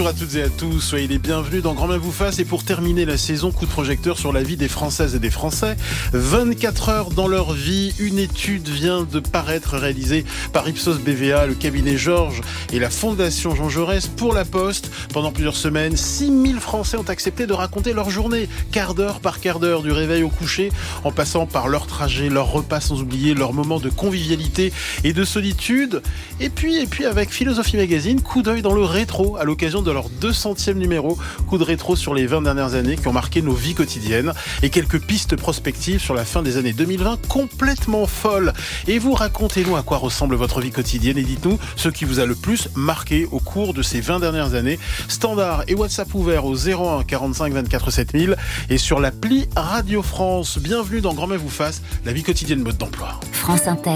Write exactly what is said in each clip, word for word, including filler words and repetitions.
Bonjour à toutes et à tous, soyez les bienvenus dans Grand Main vous fasse. Et pour terminer la saison, coup de projecteur sur la vie des Françaises et des Français. vingt-quatre heures dans leur vie, une étude vient de paraître réalisée par Ipsos B V A, le cabinet Georges et la Fondation Jean Jaurès pour la Poste. Pendant plusieurs semaines, six mille Français ont accepté de raconter leur journée, quart d'heure par quart d'heure, du réveil au coucher, en passant par leur trajet, leur repas, sans oublier leur moment de convivialité et de solitude. Et puis, et puis avec Philosophie Magazine, coup d'œil dans le rétro à l'occasion de leur deux centième numéro, coup de rétro sur les vingt dernières années qui ont marqué nos vies quotidiennes et quelques pistes prospectives sur la fin des années deux mille vingt complètement folles. Et vous, racontez-nous à quoi ressemble votre vie quotidienne et dites-nous ce qui vous a le plus marqué au cours de ces vingt dernières années. Standard et WhatsApp ouvert au zéro un quarante-cinq vingt-quatre sept mille et sur l'appli Radio France. Bienvenue dans Grand Main vous fasse, la vie quotidienne mode d'emploi. France Inter,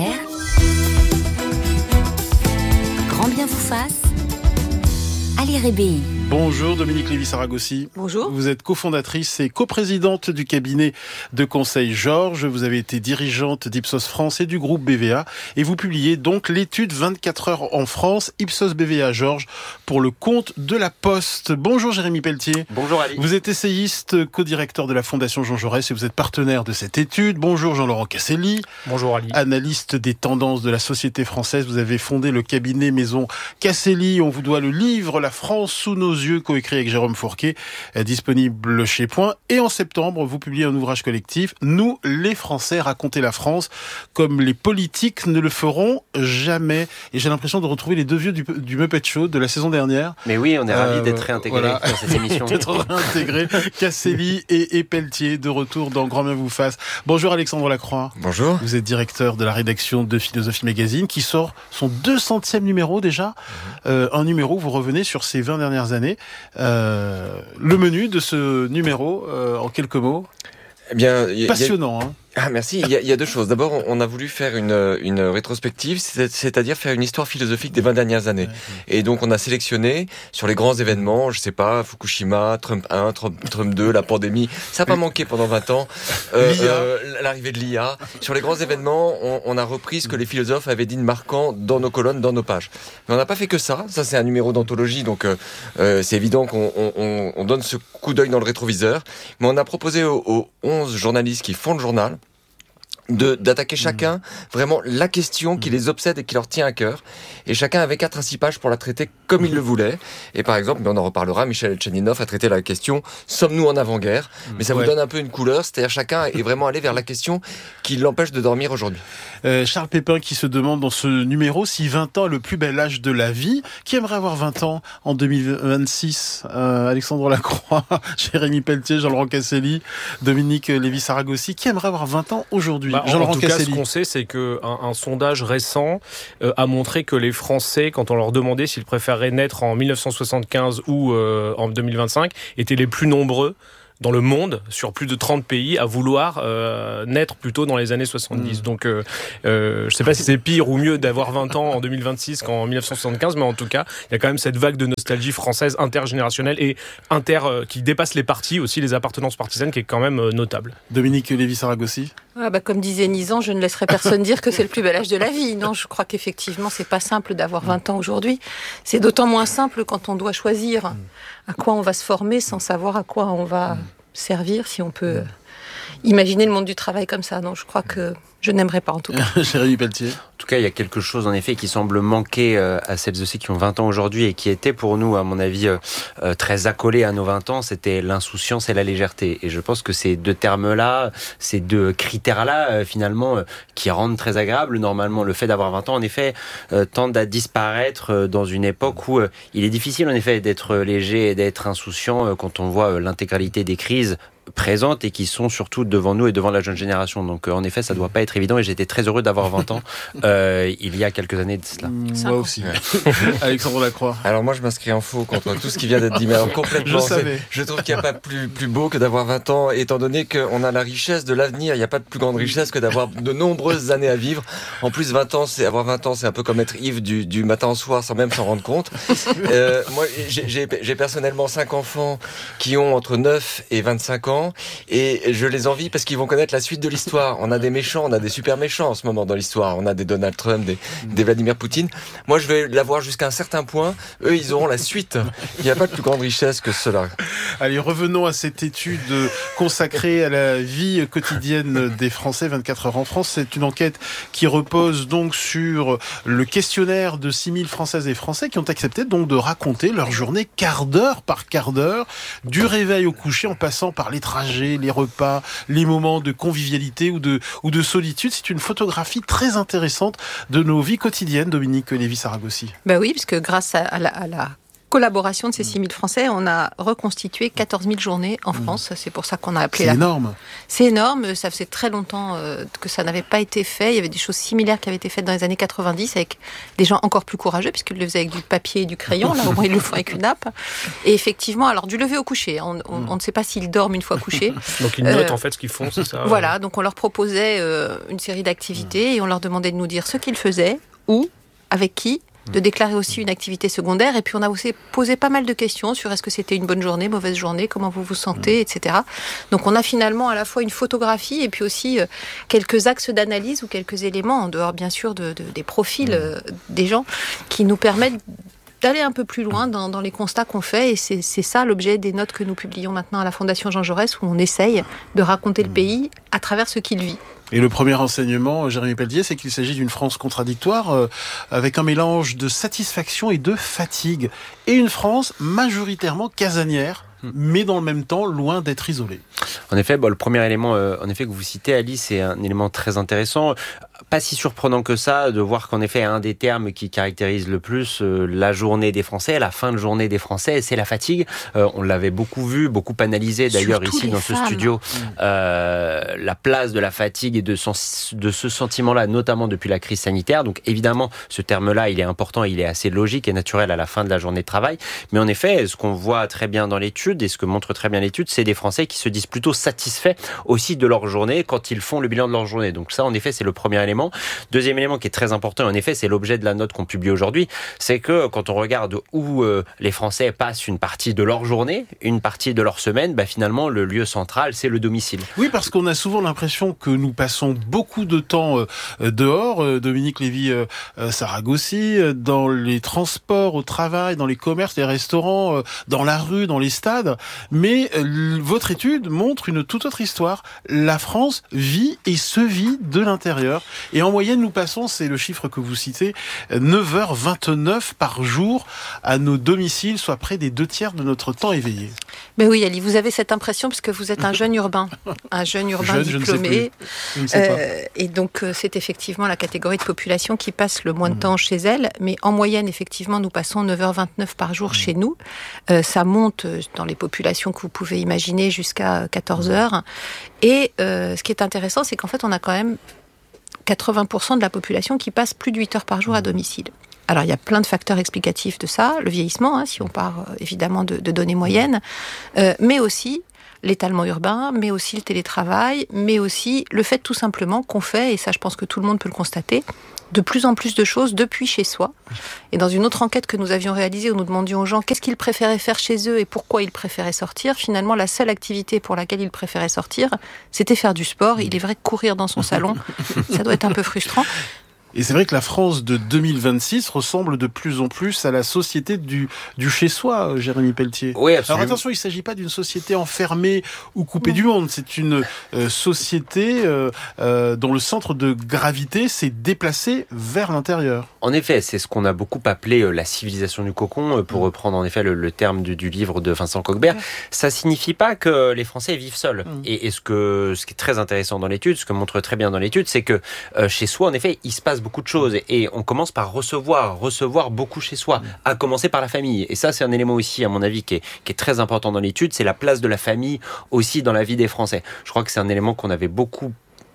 Grand Bien vous fasse, Ali Rébéi. Bonjour Dominique Lévy-Saragosi. Bonjour. Vous êtes cofondrice et coprésidente du cabinet de conseil Georges. Vous avez été dirigeante d'Ipsos France et du groupe B V A. Et vous publiez donc l'étude vingt-quatre heures en France, Ipsos B V A Georges, pour le compte de la Poste. Bonjour Jérémy Pelletier. Bonjour Ali. Vous êtes essayiste, co-directeur de la Fondation Jean Jaurès et vous êtes partenaire de cette étude. Bonjour Jean-Laurent Casselli. Bonjour Ali. Analyste des tendances de la société française. Vous avez fondé le cabinet Maison Casselli. On vous doit le livre La France sous nos yeux, coécrit avec Jérôme Fourquet, disponible chez Point. Et en septembre, vous publiez un ouvrage collectif, Nous, les Français, raconter la France comme les politiques ne le feront jamais. Et j'ai l'impression de retrouver les deux vieux du, du Muppet Show de la saison dernière. Mais oui, on est ravis euh, d'être réintégrés voilà. dans cette émission. d'être réintégrés. Casselli et, et Pelletier, de retour dans Grand Main vous fasse. Bonjour Alexandre Lacroix. Bonjour. Vous êtes directeur de la rédaction de Philosophie Magazine, qui sort son deux centième numéro déjà. Mmh. Euh, un numéro où vous revenez sur ces vingt dernières années. Euh, le menu de ce numéro, euh, en quelques mots. Eh bien, y a, passionnant, y a... hein. Ah, merci. Il y, a, il y a deux choses. D'abord, on a voulu faire une, une rétrospective, c'est-à-dire faire une histoire philosophique des vingt dernières années. Ouais, ouais. Et donc, on a sélectionné sur les grands événements, je sais pas, Fukushima, Trump un, Trump, Trump deux, la pandémie. Ça n'a pas manqué pendant vingt ans. Euh, euh, l'arrivée de l'I A. Sur les grands événements, on, on a repris ce que les philosophes avaient dit de marquant dans nos colonnes, dans nos pages. Mais on n'a pas fait que ça. Ça, c'est un numéro d'anthologie, donc euh, c'est évident qu'on on, on donne ce coup d'œil dans le rétroviseur. Mais on a proposé aux, aux onze journalistes qui font le journal de d'attaquer chacun vraiment la question qui les obsède et qui leur tient à cœur. Et chacun avait quatre à six pages pour la traiter comme il le voulait. Et par exemple, mais on en reparlera, Michel Etcheninov a traité la question « Sommes-nous en avant-guerre ?» Mais ça ouais. vous donne un peu une couleur, c'est-à-dire chacun est vraiment allé vers la question qui l'empêche de dormir aujourd'hui. Euh, Charles Pépin qui se demande dans ce numéro si vingt ans est le plus bel âge de la vie. Qui aimerait avoir vingt ans en deux mille vingt-six? euh, Alexandre Lacroix, Jérémy Pelletier, Jean-Laurent Casselli, Dominique Lévy-Saragosi. Qui aimerait avoir vingt ans aujourd'hui? Bah, en tout cas, ce qu'on sait, c'est qu'un un sondage récent euh, a montré que les Français, quand on leur demandait s'ils préféraient naître en mille neuf cent soixante-quinze ou euh, en deux mille vingt-cinq, étaient les plus nombreux dans le monde, sur plus de trente pays, à vouloir euh, naître plutôt dans les années soixante-dix. Mmh. Donc, euh, euh, je ne sais pas si c'est pire ou mieux d'avoir vingt ans en deux mille vingt-six qu'en mille neuf cent soixante-quinze, mais en tout cas, il y a quand même cette vague de nostalgie française intergénérationnelle et inter euh, qui dépasse les partis, aussi les appartenances partisanes, qui est quand même euh, notable. Dominique Lévy-Saragosi. Ah bah comme disait Nizan, je ne laisserai personne dire que c'est le plus bel âge de la vie. Non, je crois qu'effectivement, c'est pas simple d'avoir vingt ans aujourd'hui. C'est d'autant moins simple quand on doit choisir à quoi on va se former sans savoir à quoi on va servir, si on peut imaginer le monde du travail comme ça. Non, je crois que je n'aimerais pas en tout cas. Jérémy Pelletier. En tout cas, il y a quelque chose en effet qui semble manquer à celles et ceux qui ont vingt ans aujourd'hui et qui était pour nous, à mon avis, euh, très accolé à nos vingt ans, c'était l'insouciance et la légèreté. Et je pense que ces deux termes-là, ces deux critères-là, euh, finalement, euh, qui rendent très agréable, normalement, le fait d'avoir vingt ans, en effet, euh, tendent à disparaître euh, dans une époque où euh, il est difficile, en effet, d'être léger et d'être insouciant euh, quand on voit euh, l'intégralité des crises présentes et qui sont surtout devant nous et devant la jeune génération. Donc, euh, en effet, ça ne doit pas être évident et j'étais très heureux d'avoir vingt ans euh, il y a quelques années de cela. Moi aussi. Alexandre Lacroix. Alors moi, je m'inscris en faux contre tout ce qui vient d'être dit. Mais alors, complètement. Je savais. Je trouve qu'il n'y a pas plus, plus beau que d'avoir vingt ans, étant donné qu'on a la richesse de l'avenir. Il n'y a pas de plus grande richesse que d'avoir de nombreuses années à vivre. En plus, vingt ans, c'est avoir vingt ans, c'est un peu comme être Yves du, du matin au soir sans même s'en rendre compte. Euh, moi, j'ai, j'ai, j'ai personnellement cinq enfants qui ont entre neuf et vingt-cinq ans. enfants et je les envie parce qu'ils vont connaître la suite de l'histoire. On a des méchants, on a des super méchants en ce moment dans l'histoire. On a des Donald Trump, des, des Vladimir Poutine. Moi, je vais l'avoir jusqu'à un certain point. Eux, ils auront la suite. Il n'y a pas de plus grande richesse que cela. Allez, revenons à cette étude consacrée à la vie quotidienne des Français, vingt-quatre heures en France. C'est une enquête qui repose donc sur le questionnaire de six mille Françaises et Français qui ont accepté donc de raconter leur journée quart d'heure par quart d'heure, du réveil au coucher en passant par les trajets, les repas, les moments de convivialité ou de, ou de solitude. C'est une photographie très intéressante de nos vies quotidiennes, Dominique Lévy-Saragosi. Ben oui, parce que grâce à, à la... À la... collaboration de ces six mille Français, on a reconstitué quatorze mille journées en France. C'est pour ça qu'on a appelé... C'est la... énorme. C'est énorme. Ça faisait très longtemps euh, que ça n'avait pas été fait. Il y avait des choses similaires qui avaient été faites dans les années quatre-vingt-dix avec des gens encore plus courageux, puisqu'ils le faisaient avec du papier et du crayon. Là, au moins, ils le font avec une nappe. Et effectivement, alors du lever au coucher. On, on, on ne sait pas s'ils dorment une fois couchés. Donc ils notent euh, en fait ce qu'ils font, c'est ça? Voilà. Donc on leur proposait euh, une série d'activités et on leur demandait de nous dire ce qu'ils faisaient, où, avec qui, de déclarer aussi une activité secondaire. Et puis on a aussi posé pas mal de questions sur est-ce que c'était une bonne journée, mauvaise journée, comment vous vous sentez, et cetera. Donc on a finalement à la fois une photographie et puis aussi euh, quelques axes d'analyse ou quelques éléments, en dehors bien sûr de, de, des profils euh, des gens, qui nous permettent d'aller un peu plus loin dans, dans les constats qu'on fait. Et c'est, c'est ça l'objet des notes que nous publions maintenant à la Fondation Jean Jaurès, où on essaye de raconter le pays à travers ce qu'il vit. Et le premier enseignement, Jérémy Pelletier, c'est qu'il s'agit d'une France contradictoire euh, avec un mélange de satisfaction et de fatigue. Et une France majoritairement casanière, mais dans le même temps loin d'être isolée. En effet, bon, le premier élément euh, en effet, que vous citez, Alice, c'est un élément très intéressant. Pas si surprenant que ça de voir qu'en effet, un des termes qui caractérise le plus euh, la journée des Français, la fin de journée des Français, c'est la fatigue. Euh, on l'avait beaucoup vu, beaucoup analysé d'ailleurs Surtout ici dans femmes. ce studio. Euh, la place de la fatigue et de, sens- de ce sentiment-là, notamment depuis la crise sanitaire. Donc évidemment, ce terme-là, il est important, il est assez logique et naturel à la fin de la journée de travail. Mais en effet, ce qu'on voit très bien dans l'étude et ce que montre très bien l'étude, c'est des Français qui se disent plutôt satisfaits aussi de leur journée quand ils font le bilan de leur journée. Donc ça, en effet, c'est le premier élément. Deuxième élément qui est très important, en effet, c'est l'objet de la note qu'on publie aujourd'hui, c'est que quand on regarde où euh, les Français passent une partie de leur journée, une partie de leur semaine, bah, finalement, le lieu central, c'est le domicile. Oui, parce qu'on a souvent l'impression que nous passons beaucoup de temps euh, dehors, euh, Dominique Lévy-Saragosi, euh, dans les transports, au travail, dans les commerces, les restaurants, euh, dans la rue, dans les stades. Mais euh, votre étude montre une toute autre histoire. La France vit et se vit de l'intérieur. Et en moyenne, nous passons, c'est le chiffre que vous citez, neuf heures vingt-neuf par jour à nos domiciles, soit près des deux tiers de notre temps éveillé. Mais oui, Ali, vous avez cette impression puisque vous êtes un jeune urbain, un jeune urbain jeune, diplômé. Je ne sais, je ne sais euh, et donc, euh, c'est effectivement la catégorie de population qui passe le moins de temps chez elle. Mais en moyenne, effectivement, nous passons neuf heures vingt-neuf par jour mmh. chez nous. Euh, ça monte dans les populations que vous pouvez imaginer jusqu'à quatorze heures. Et euh, ce qui est intéressant, c'est qu'en fait, on a quand même quatre-vingts pour cent de la population qui passe plus de huit heures par jour à domicile. Alors, il y a plein de facteurs explicatifs de ça, le vieillissement, hein, si on part euh, évidemment de, de données moyennes, euh, mais aussi l'étalement urbain, mais aussi le télétravail, mais aussi le fait tout simplement qu'on fait, et ça je pense que tout le monde peut le constater, de plus en plus de choses depuis chez soi. Et dans une autre enquête que nous avions réalisée où nous demandions aux gens qu'est-ce qu'ils préféraient faire chez eux et pourquoi ils préféraient sortir, finalement la seule activité pour laquelle ils préféraient sortir, c'était faire du sport. Il est vrai que courir dans son salon, ça doit être un peu frustrant. Et c'est vrai que la France de deux mille vingt-six ressemble de plus en plus à la société du, du chez-soi, Jérémy Pelletier. Oui, absolument. Alors attention, il ne s'agit pas d'une société enfermée ou coupée non. du monde. C'est une euh, société euh, euh, dont le centre de gravité s'est déplacé vers l'intérieur. En effet, c'est ce qu'on a beaucoup appelé euh, la civilisation du cocon, euh, pour reprendre en effet le, le terme du, du livre de Vincent Coquebert. Ouais. Ça ne signifie pas que les Français vivent seuls. Mmh. Et, et ce, que, ce qui est très intéressant dans l'étude, ce que montre très bien dans l'étude, c'est que euh, chez soi, en effet, il se passe beaucoup de choses et on commence par recevoir, recevoir beaucoup chez soi, à commencer par la famille. Et ça, c'est un élément aussi, à mon avis, qui est, qui est très important dans l'étude, c'est la place de la famille aussi dans la vie des Français. Je crois que c'est un élément qu'on avait beaucoup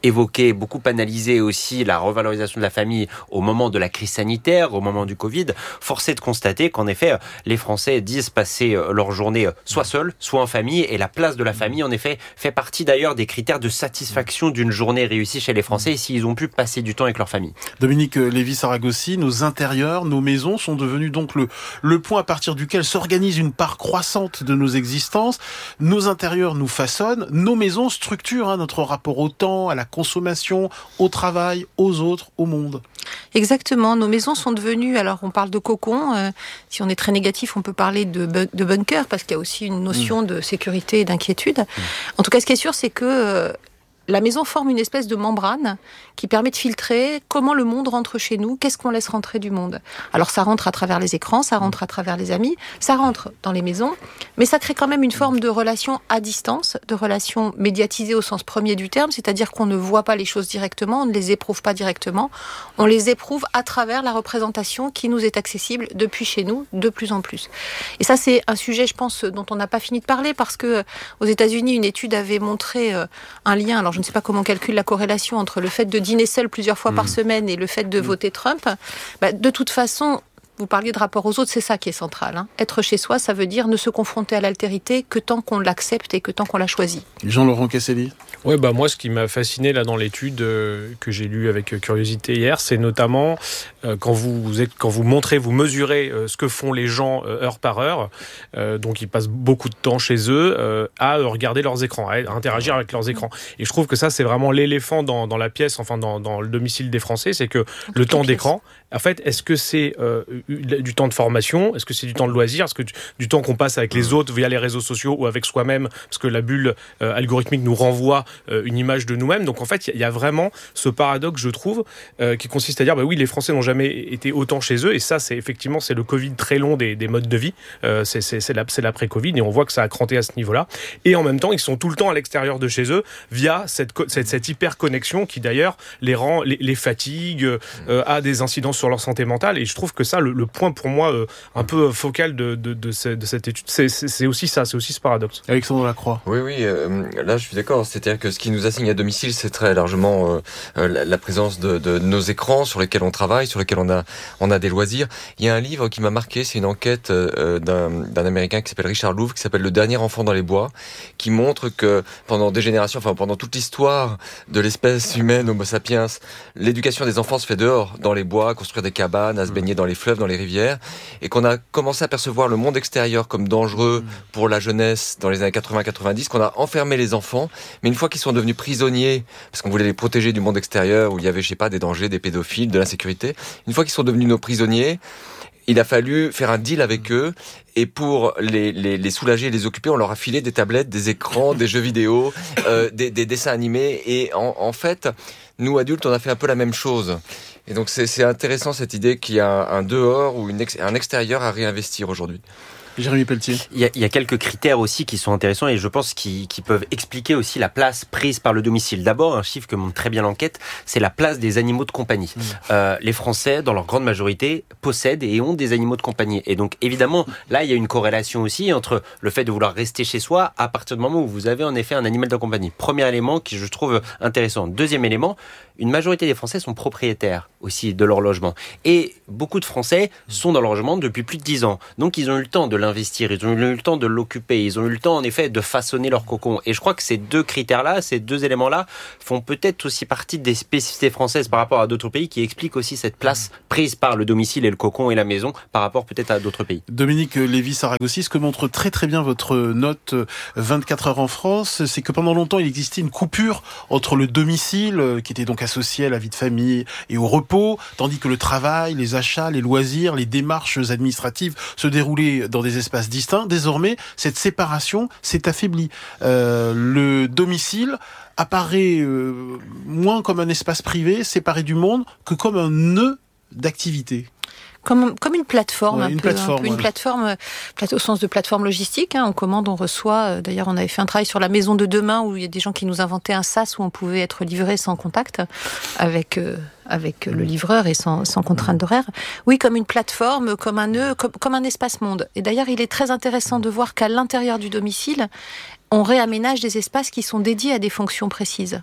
évoqué, beaucoup analysé aussi la revalorisation de la famille au moment de la crise sanitaire, au moment du Covid, force est de constater qu'en effet, les Français disent passer leur journée soit seuls, soit en famille, et la place de la famille, en effet, fait partie d'ailleurs des critères de satisfaction d'une journée réussie chez les Français, s'ils ont pu passer du temps avec leur famille. Dominique Lévy-Saragosi, nos intérieurs, nos maisons sont devenus donc le, le point à partir duquel s'organise une part croissante de nos existences. Nos intérieurs nous façonnent, nos maisons structurent hein, notre rapport au temps, à la consommation, au travail, aux autres, au monde. Exactement, nos maisons sont devenues, alors on parle de cocon, euh, si on est très négatif on peut parler de, bu- de bunker parce qu'il y a aussi une notion mmh. de sécurité et d'inquiétude. Mmh. En tout cas ce qui est sûr c'est que euh, la maison forme une espèce de membrane qui permet de filtrer comment le monde rentre chez nous, qu'est-ce qu'on laisse rentrer du monde. Alors ça rentre à travers les écrans, ça rentre à travers les amis, ça rentre dans les maisons, mais ça crée quand même une forme de relation à distance, de relation médiatisée au sens premier du terme, c'est-à-dire qu'on ne voit pas les choses directement, on ne les éprouve pas directement, on les éprouve à travers la représentation qui nous est accessible depuis chez nous de plus en plus. Et ça c'est un sujet, je pense, dont on n'a pas fini de parler parce que aux États-Unis, une étude avait montré un lien, alors je ne sais pas comment on calcule la corrélation entre le fait de dîner seul plusieurs fois mmh. par semaine et le fait de mmh. voter Trump. Bah, de toute façon, vous parliez de rapport aux autres, c'est ça qui est central. Hein. Être chez soi, ça veut dire ne se confronter à l'altérité que tant qu'on l'accepte et que tant qu'on la choisit. Jean-Laurent Casselli. Ouais, bah moi, ce qui m'a fasciné là dans l'étude euh, que j'ai lue avec curiosité hier, c'est notamment euh, quand vous, vous êtes, quand vous montrez, vous mesurez euh, ce que font les gens euh, heure par heure. Euh, donc, ils passent beaucoup de temps chez eux euh, à regarder leurs écrans, à interagir avec leurs écrans. Et je trouve que ça, c'est vraiment l'éléphant dans, dans la pièce, enfin dans, dans le domicile des Français, c'est que le temps d'écran. En fait, est-ce que c'est euh, du temps de formation ? Est-ce que c'est du temps de loisir ? Est-ce que du, du temps qu'on passe avec les autres via les réseaux sociaux ou avec soi-même ? Parce que la bulle euh, algorithmique nous renvoie euh, une image de nous-mêmes. Donc en fait, il y, y a vraiment ce paradoxe, je trouve, euh, qui consiste à dire, bah oui, les Français n'ont jamais été autant chez eux. Et ça, c'est effectivement, c'est le Covid très long des, des modes de vie. Euh, c'est, c'est, c'est, la, c'est l'après-Covid et on voit que ça a cranté à ce niveau-là. Et en même temps, ils sont tout le temps à l'extérieur de chez eux via cette, cette, cette hyper-connexion qui d'ailleurs les rend, les, les fatigue, euh, a des incidences sur leur santé mentale, et je trouve que ça, le, le point pour moi euh, un peu focal de, de, de, ce, de cette étude, c'est, c'est, c'est aussi ça, c'est aussi ce paradoxe. Alexandre Lacroix. Oui, oui, euh, là je suis d'accord, c'est-à-dire que ce qui nous assigne à domicile, c'est très largement euh, la, la présence de, de nos écrans sur lesquels on travaille, sur lesquels on a, on a des loisirs. Il y a un livre qui m'a marqué, c'est une enquête euh, d'un, d'un Américain qui s'appelle Richard Louv, qui s'appelle Le dernier enfant dans les bois, qui montre que pendant des générations, enfin pendant toute l'histoire de l'espèce humaine, Homo sapiens, l'éducation des enfants se fait dehors, dans les bois, construire des cabanes, à se baigner dans les fleuves, dans les rivières, et qu'on a commencé à percevoir le monde extérieur comme dangereux pour la jeunesse dans les années quatre-vingts quatre-vingt-dix, qu'on a enfermé les enfants, mais une fois qu'ils sont devenus prisonniers, parce qu'on voulait les protéger du monde extérieur, où il y avait, je sais pas, des dangers, des pédophiles, de l'insécurité, une fois qu'ils sont devenus nos prisonniers, il a fallu faire un deal avec eux, et pour les, les, les soulager et les occuper, on leur a filé des tablettes, des écrans, des jeux vidéo, euh, des, des dessins animés, et en, en fait, nous adultes, on a fait un peu la même chose. Et donc c'est, c'est intéressant cette idée qu'il y a un, un dehors ou une ex, un extérieur à réinvestir aujourd'hui. Jérémy Pelletier. Il y, a, il y a quelques critères aussi qui sont intéressants et je pense qu'ils, qu'ils peuvent expliquer aussi la place prise par le domicile. D'abord, un chiffre que montre très bien l'enquête, c'est la place des animaux de compagnie. Mmh. Euh, les Français, dans leur grande majorité, possèdent et ont des animaux de compagnie. Et donc, évidemment, là, il y a une corrélation aussi entre le fait de vouloir rester chez soi à partir du moment où vous avez en effet un animal de compagnie. Premier élément qui, je trouve, intéressant. Deuxième élément, une majorité des Français sont propriétaires aussi de leur logement. Et beaucoup de Français sont dans leur logement depuis plus de dix ans. Donc, ils ont eu le temps de l'investir, ils ont eu le temps de l'occuper, ils ont eu le temps, en effet, de façonner leur cocon. Et je crois que ces deux critères-là, ces deux éléments-là, font peut-être aussi partie des spécificités françaises par rapport à d'autres pays qui expliquent aussi cette place prise par le domicile et le cocon et la maison par rapport peut-être à d'autres pays. Dominique Lévy-Saragosi, ce que montre très très bien votre note vingt-quatre heures en France, c'est que pendant longtemps, il existait une coupure entre le domicile, qui était donc associé à la vie de famille et au repos, tandis que le travail, les achats, les loisirs, les démarches administratives se déroulaient dans des espaces distincts. Désormais, cette séparation s'est affaiblie. Euh, le domicile apparaît euh, moins comme un espace privé, séparé du monde, que comme un nœud d'activité. Comme, comme une plateforme, ouais, un, une peu, plateforme, un peu une ouais. plateforme, au sens de plateforme logistique. Hein, on commande, on reçoit. D'ailleurs, on avait fait un travail sur la maison de demain où il y a des gens qui nous inventaient un sas où on pouvait être livré sans contact avec euh, avec le livreur et sans, sans contrainte d'horaire. Oui, comme une plateforme, comme un nœud, comme, comme un espace-monde. Et d'ailleurs, il est très intéressant de voir qu'à l'intérieur du domicile, on réaménage des espaces qui sont dédiés à des fonctions précises.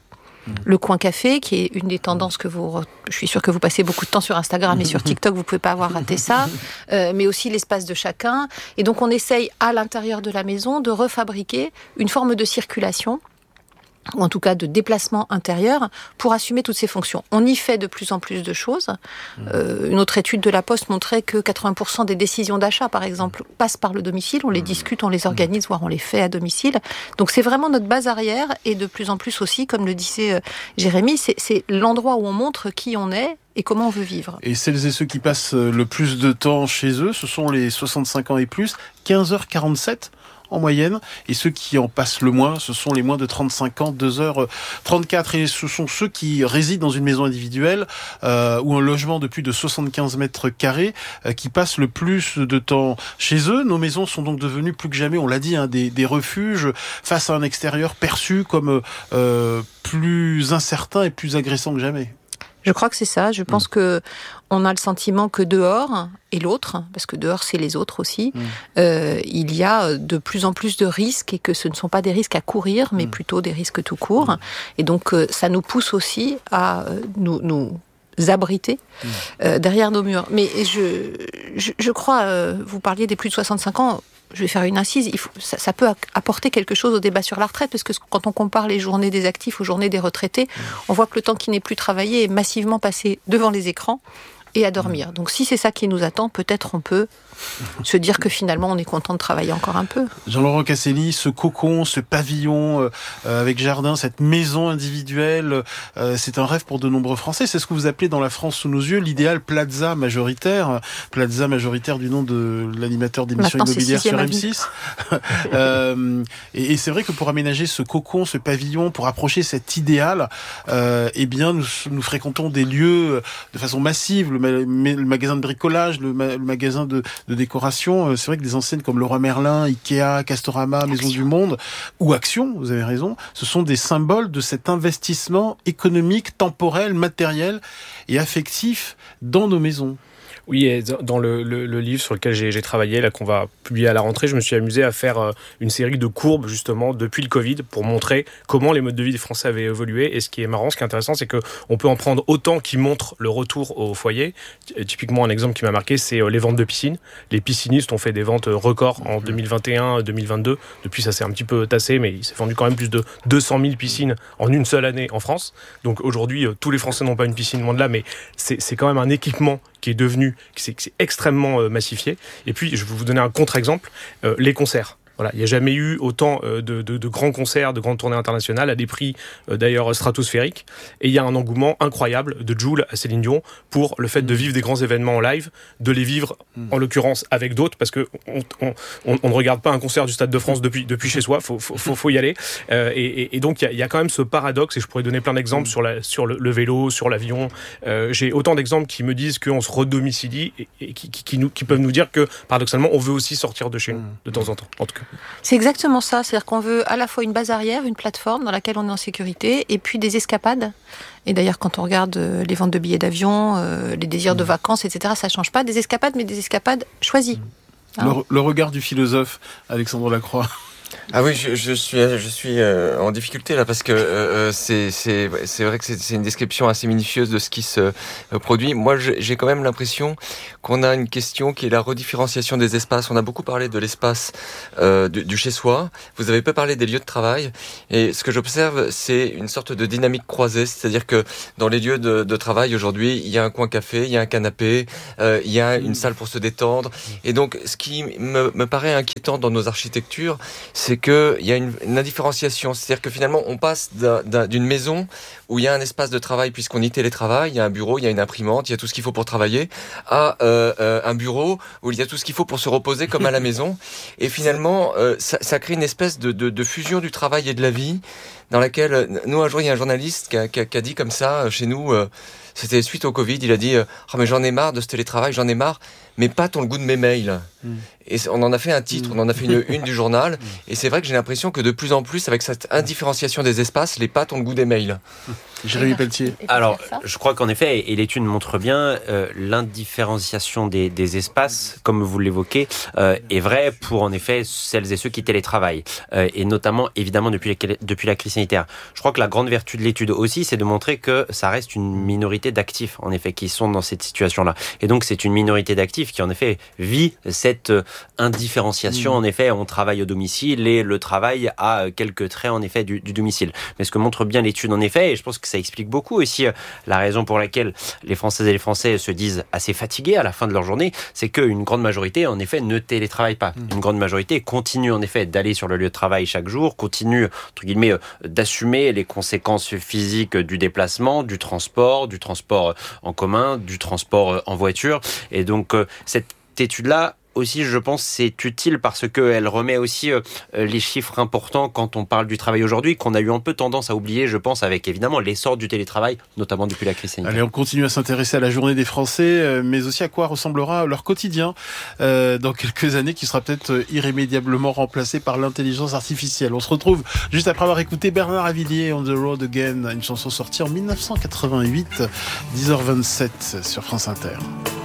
Le coin café, qui est une des tendances que vous... Je suis sûre que vous passez beaucoup de temps sur Instagram et sur TikTok, vous ne pouvez pas avoir raté ça. Euh, mais aussi l'espace de chacun. Et donc, on essaye, à l'intérieur de la maison, de refabriquer une forme de circulation, ou en tout cas de déplacement intérieur, pour assumer toutes ces fonctions. On y fait de plus en plus de choses. Euh, une autre étude de la Poste montrait que quatre-vingts pour cent des décisions d'achat, par exemple, passent par le domicile. On les discute, on les organise, voire on les fait à domicile. Donc c'est vraiment notre base arrière, et de plus en plus aussi, comme le disait euh, Jérémy, c'est, c'est l'endroit où on montre qui on est et comment on veut vivre. Et celles et ceux qui passent le plus de temps chez eux, ce sont les soixante-cinq ans et plus, quinze heures quarante-sept en moyenne, et ceux qui en passent le moins, ce sont les moins de trente-cinq ans, deux heures trente-quatre, et ce sont ceux qui résident dans une maison individuelle euh, ou un logement de plus de soixante-quinze mètres carrés euh, qui passent le plus de temps chez eux. Nos maisons sont donc devenues plus que jamais, on l'a dit, hein, des, des refuges face à un extérieur perçu comme euh, plus incertain et plus agressant que jamais. Je crois que c'est ça. Je pense mmh. que on a le sentiment que dehors, et l'autre, parce que dehors c'est les autres aussi, mmh. euh, il y a de plus en plus de risques, et que ce ne sont pas des risques à courir, mais mmh. plutôt des risques tout court. Mmh. Et donc euh, ça nous pousse aussi à euh, nous, nous abriter mmh. euh, derrière nos murs. Mais je, je, je crois, euh, vous parliez des plus de soixante-cinq ans, je vais faire une incise, il faut, ça, ça peut apporter quelque chose au débat sur la retraite, parce que quand on compare les journées des actifs aux journées des retraités, mmh. on voit que le temps qui n'est plus travaillé est massivement passé devant les écrans et à dormir. Donc si c'est ça qui nous attend, peut-être on peut se dire que finalement on est content de travailler encore un peu. Jean-Laurent Casselli, ce cocon, ce pavillon euh, avec jardin, cette maison individuelle, euh, c'est un rêve pour de nombreux Français. C'est ce que vous appelez dans La France sous nos yeux l'idéal plaza majoritaire. Plaza majoritaire du nom de l'animateur d'émissions immobilières sur M six. euh, et, et c'est vrai que pour aménager ce cocon, ce pavillon, pour approcher cet idéal, euh, eh bien nous, nous fréquentons des lieux de façon massive, le, ma- le magasin de bricolage, le, ma- le magasin de de décoration. C'est vrai que des enseignes comme Leroy Merlin, Ikea, Castorama, Maison Action. Du Monde ou Action, vous avez raison, ce sont des symboles de cet investissement économique, temporel, matériel et affectif dans nos maisons. Oui, et dans le, le, le livre sur lequel j'ai, j'ai travaillé, là qu'on va publier à la rentrée, je me suis amusé à faire euh, une série de courbes justement depuis le Covid pour montrer comment les modes de vie des Français avaient évolué. Et ce qui est marrant, ce qui est intéressant, c'est que on peut en prendre autant qui montrent le retour au foyer. Et typiquement, un exemple qui m'a marqué, c'est euh, les ventes de piscines. Les piscinistes ont fait des ventes records en deux mille vingt et un deux mille vingt-deux. Depuis, ça s'est un petit peu tassé, mais il s'est vendu quand même plus de deux cent mille piscines en une seule année en France. Donc aujourd'hui, euh, tous les Français n'ont pas une piscine, loin de là, mais c'est, c'est quand même un équipement qui est devenu, qui s'est, qui s'est extrêmement euh, massifié. Et puis, je vais vous donner un contre-exemple, euh, les concerts. Voilà, il n'y a jamais eu autant euh, de, de, de grands concerts, de grandes tournées internationales, à des prix euh, d'ailleurs stratosphériques. Et il y a un engouement incroyable de Jul à Céline Dion pour le fait de vivre des grands événements en live, de les vivre en l'occurrence avec d'autres, parce que on, on, on, on ne regarde pas un concert du Stade de France depuis, depuis chez soi, faut, faut, faut, faut y aller. Euh, et, et, et donc il y, a, il y a quand même ce paradoxe, et je pourrais donner plein d'exemples sur, la, sur le, le vélo, sur l'avion. Euh, j'ai autant d'exemples qui me disent qu'on se redomicilie et, et qui, qui, qui, nous, qui peuvent nous dire que paradoxalement on veut aussi sortir de chez nous de temps en temps, en tout cas. C'est exactement ça, c'est-à-dire qu'on veut à la fois une base arrière, une plateforme dans laquelle on est en sécurité, et puis des escapades. Et d'ailleurs, quand on regarde euh, les ventes de billets d'avion, euh, les désirs de vacances, et cetera, ça change pas. Des escapades, mais des escapades choisies. Mmh. Hein. Le, le regard du philosophe, Alexandre Lacroix. Ah oui, je, je suis, je suis euh, en difficulté là parce que euh, c'est, c'est, c'est vrai que c'est, c'est une description assez minutieuse de ce qui se euh, produit. Moi, j'ai quand même l'impression qu'on a une question qui est la redifférenciation des espaces. On a beaucoup parlé de l'espace euh, du, du chez-soi. Vous avez peu parlé des lieux de travail. Et ce que j'observe, c'est une sorte de dynamique croisée, c'est-à-dire que dans les lieux de, de travail aujourd'hui, il y a un coin café, il y a un canapé, euh, il y a une salle pour se détendre. Et donc, ce qui me, me paraît inquiétant dans nos architectures, c'est qu'il y a une, une indifférenciation. C'est-à-dire que finalement, on passe d'un, d'un, d'une maison où il y a un espace de travail puisqu'on y télétravaille, il y a un bureau, il y a une imprimante, il y a tout ce qu'il faut pour travailler, à euh, euh, un bureau où il y a tout ce qu'il faut pour se reposer comme à la maison. Et finalement, euh, ça, ça crée une espèce de, de, de fusion du travail et de la vie dans laquelle, nous, un jour, il y a un journaliste qui a, qui a, qui a dit comme ça, chez nous, euh, c'était suite au Covid, il a dit « Oh mais j'en ai marre de ce télétravail, j'en ai marre, mais pas ton le goût de mes mails. Mm. » Et on en a fait un titre, on en a fait une une du journal, et c'est vrai que j'ai l'impression que de plus en plus, avec cette indifférenciation des espaces, les pattes ont le goût des mails. Jérémy Pelletier. Alors, je crois qu'en effet, et l'étude montre bien, euh, l'indifférenciation des, des espaces, comme vous l'évoquez, euh, est vraie pour en effet celles et ceux qui télétravaillent, euh, et notamment évidemment depuis la, depuis la crise sanitaire. Je crois que la grande vertu de l'étude aussi, c'est de montrer que ça reste une minorité d'actifs, en effet, qui sont dans cette situation-là. Et donc, c'est une minorité d'actifs qui, en effet, vit cette indifférenciation. Mmh. En effet, on travaille au domicile et le travail a quelques traits, en effet, du, du domicile. Mais ce que montre bien l'étude, en effet, et je pense que ça explique beaucoup aussi la raison pour laquelle les Françaises et les Français se disent assez fatigués à la fin de leur journée, c'est qu'une grande majorité, en effet, ne télétravaille pas. Mmh. Une grande majorité continue, en effet, d'aller sur le lieu de travail chaque jour, continue, entre guillemets, d'assumer les conséquences physiques du déplacement, du transport, du transport en commun, du transport en voiture. Et donc, cette étude-là, aussi, je pense, c'est utile parce qu'elle remet aussi euh, les chiffres importants quand on parle du travail aujourd'hui, qu'on a eu un peu tendance à oublier, je pense, avec évidemment l'essor du télétravail, notamment depuis la crise sanitaire. Allez, on continue à s'intéresser à la journée des Français, euh, mais aussi à quoi ressemblera leur quotidien euh, dans quelques années, qui sera peut-être irrémédiablement remplacé par l'intelligence artificielle. On se retrouve juste après avoir écouté Bernard Avilliers, On the Road Again, une chanson sortie en dix-neuf cent quatre-vingt-huit, dix heures vingt-sept sur France Inter.